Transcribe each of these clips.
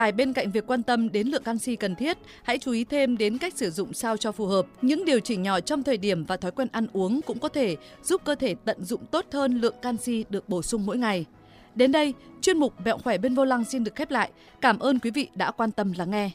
Bên cạnh việc quan tâm đến lượng canxi cần thiết, hãy chú ý thêm đến cách sử dụng sao cho phù hợp. Những điều chỉnh nhỏ trong thời điểm và thói quen ăn uống cũng có thể giúp cơ thể tận dụng tốt hơn lượng canxi được bổ sung mỗi ngày. Đến đây, chuyên mục Mẹo khỏe bên vô lăng xin được khép lại. Cảm ơn quý vị đã quan tâm lắng nghe.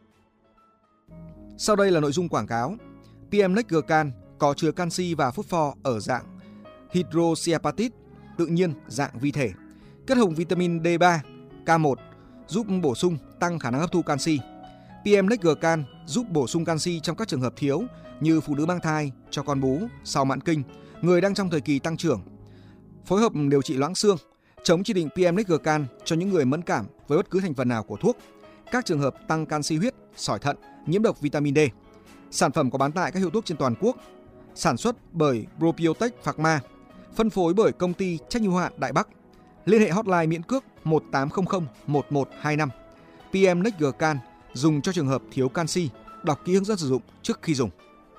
Sau đây là nội dung quảng cáo. PM Necgercan có chứa canxi và phosphor ở dạng hydroxyapatite tự nhiên dạng vi thể, kết hợp vitamin D3, K1 giúp bổ sung tăng khả năng hấp thu canxi. PM Necgercan giúp bổ sung canxi trong các trường hợp thiếu như phụ nữ mang thai, cho con bú, sau mãn kinh, người đang trong thời kỳ tăng trưởng. Phối hợp điều trị loãng xương, chống chỉ định PM Necgercan cho những người mẫn cảm với bất cứ thành phần nào của thuốc, các trường hợp tăng canxi huyết, sỏi thận, nhiễm độc vitamin D. Sản phẩm có bán tại các hiệu thuốc trên toàn quốc. Sản xuất bởi Probiotech Pharma, phân phối bởi công ty trách nhiệm hữu hạn Đại Bắc. Liên hệ hotline miễn cước 1800 1125. PM Necgercan dùng cho trường hợp thiếu canxi. Đọc kỹ hướng dẫn sử dụng trước khi dùng.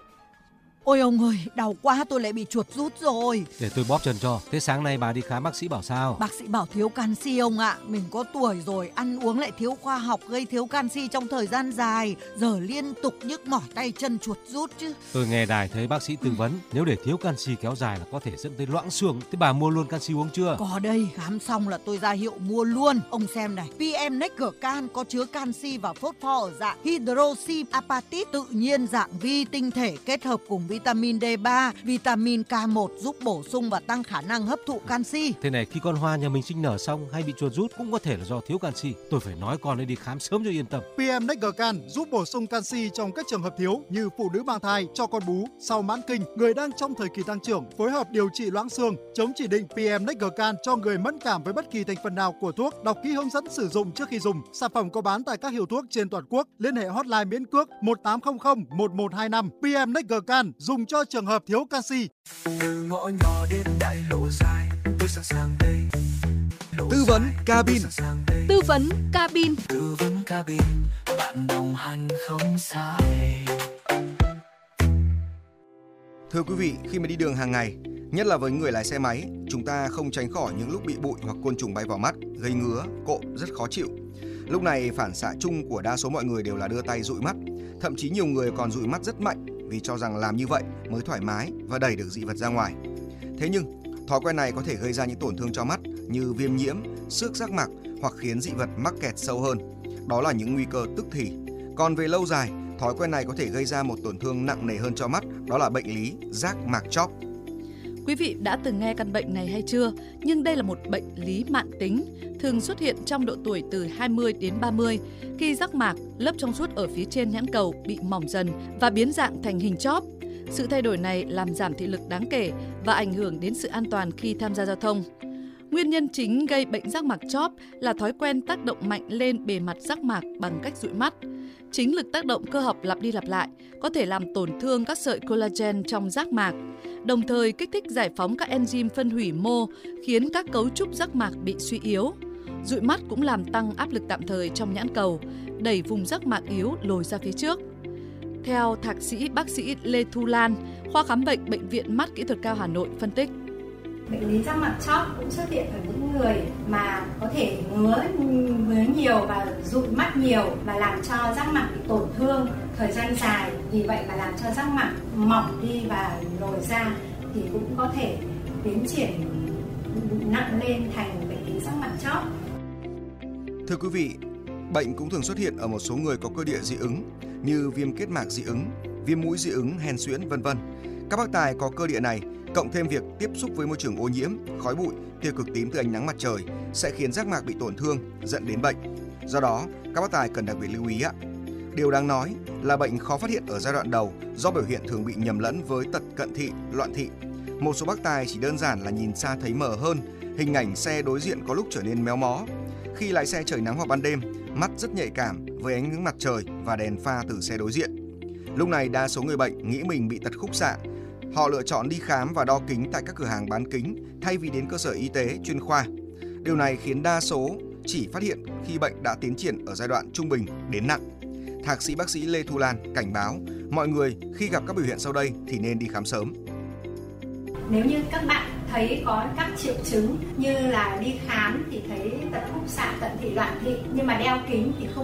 Ôi ông ơi, đau quá, tôi lại bị chuột rút rồi. Để tôi bóp chân cho. Thế sáng nay bà đi khám bác sĩ bảo sao? Bác sĩ bảo thiếu canxi ông ạ. Mình có tuổi rồi, ăn uống lại thiếu khoa học, gây thiếu canxi trong thời gian dài. Giờ liên tục nhức mỏi tay chân, chuột rút chứ. Tôi nghe đài thấy bác sĩ tư vấn nếu để thiếu canxi kéo dài là có thể dẫn tới loãng xương. Thế bà mua luôn canxi uống chưa? Có đây, khám xong là tôi ra hiệu mua luôn. Ông xem này, PM Necgercan có chứa canxi và phosphor ở dạng hydroxyapatite tự nhiên dạng vi tinh thể kết hợp cùng vitamin D3, vitamin K1 giúp bổ sung và tăng khả năng hấp thụ canxi. Thế này, khi con Hoa nhà mình sinh nở xong hay bị chuột rút cũng có thể là do thiếu canxi. Tôi phải nói con ấy đi khám sớm cho yên tâm. PM Necgercan giúp bổ sung canxi trong các trường hợp thiếu như phụ nữ mang thai, cho con bú, sau mãn kinh, người đang trong thời kỳ tăng trưởng, phối hợp điều trị loãng xương, chống chỉ định PM Necgercan cho người mẫn cảm với bất kỳ thành phần nào của thuốc. Đọc kỹ hướng dẫn sử dụng trước khi dùng. Sản phẩm có bán tại các hiệu thuốc trên toàn quốc. Liên hệ hotline miễn cước 1800 1125. PM Necgercan dùng cho trường hợp thiếu canxi. Từ ngõ nhỏ đến đại lộ dài, tôi sẵn sàng đây. Tư vấn cabin. Tư vấn cabin. Tư vấn cabin, bạn đồng hành không xa. Thưa quý vị, khi mà đi đường hàng ngày, nhất là với người lái xe máy, chúng ta không tránh khỏi những lúc bị bụi hoặc côn trùng bay vào mắt, gây ngứa, cộm rất khó chịu. Lúc này phản xạ chung của đa số mọi người đều là đưa tay dụi mắt, thậm chí nhiều người còn dụi mắt rất mạnh vì cho rằng làm như vậy mới thoải mái và đẩy được dị vật ra ngoài. Thế nhưng, thói quen này có thể gây ra những tổn thương cho mắt như viêm nhiễm, xước giác mạc hoặc khiến dị vật mắc kẹt sâu hơn. Đó là những nguy cơ tức thì. Còn về lâu dài, thói quen này có thể gây ra một tổn thương nặng nề hơn cho mắt, đó là bệnh lý giác mạc chóp. Quý vị đã từng nghe căn bệnh này hay chưa? Nhưng đây là một bệnh lý mãn tính, thường xuất hiện trong độ tuổi từ 20 đến 30, khi giác mạc, lớp trong suốt ở phía trên nhãn cầu bị mỏng dần và biến dạng thành hình chóp. Sự thay đổi này làm giảm thị lực đáng kể và ảnh hưởng đến sự an toàn khi tham gia giao thông. Nguyên nhân chính gây bệnh giác mạc chóp là thói quen tác động mạnh lên bề mặt giác mạc bằng cách dụi mắt. Chính lực tác động cơ học lặp đi lặp lại có thể làm tổn thương các sợi collagen trong giác mạc, đồng thời kích thích giải phóng các enzyme phân hủy mô, khiến các cấu trúc giác mạc bị suy yếu. Dụi mắt cũng làm tăng áp lực tạm thời trong nhãn cầu, đẩy vùng giác mạc yếu lồi ra phía trước. Theo thạc sĩ bác sĩ Lê Thu Lan, khoa khám bệnh Bệnh viện Mắt Kỹ thuật cao Hà Nội phân tích. Bệnh lý giác mạc chóp cũng xuất hiện ở những người mà có thể ngứa nhiều và dụi mắt nhiều và làm cho giác mạc bị tổn thương thời gian dài, vì vậy mà làm cho giác mạc mỏng đi và lồi ra thì cũng có thể tiến triển nặng lên thành bệnh lý giác mạc chóp. Thưa quý vị, bệnh cũng thường xuất hiện ở một số người có cơ địa dị ứng như viêm kết mạc dị ứng, viêm mũi dị ứng, hen suyễn, vân vân. Các bác tài có cơ địa này cộng thêm việc tiếp xúc với môi trường ô nhiễm, khói bụi, tia cực tím từ ánh nắng mặt trời sẽ khiến giác mạc bị tổn thương, dẫn đến bệnh. Do đó, các bác tài cần đặc biệt lưu ý ạ. Điều đáng nói là bệnh khó phát hiện ở giai đoạn đầu do biểu hiện thường bị nhầm lẫn với tật cận thị, loạn thị. Một số bác tài chỉ đơn giản là nhìn xa thấy mờ hơn, hình ảnh xe đối diện có lúc trở nên méo mó. Khi lái xe trời nắng hoặc ban đêm, mắt rất nhạy cảm với ánh nắng mặt trời và đèn pha từ xe đối diện. Lúc này đa số người bệnh nghĩ mình bị tật khúc xạ. Họ lựa chọn đi khám và đo kính tại các cửa hàng bán kính thay vì đến cơ sở y tế chuyên khoa. Điều này khiến đa số chỉ phát hiện khi bệnh đã tiến triển ở giai đoạn trung bình đến nặng. Thạc sĩ bác sĩ Lê Thu Lan cảnh báo mọi người khi gặp các biểu hiện sau đây thì nên đi khám sớm. Nếu như các bạn thấy có các triệu chứng như là đi khám thì thấy tật khúc xạ, cận thị, loạn thị, nhưng mà đeo kính thì không